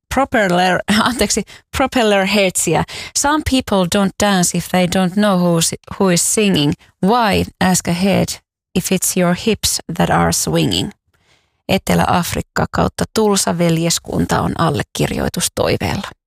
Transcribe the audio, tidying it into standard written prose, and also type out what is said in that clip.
propeller headsia. Some people don't dance if they don't know who is singing. Why? Ask ahead if it's your hips that are swinging. Etelä-Afrikka kautta Tulsa veljeskunta on allekirjoitus toiveella.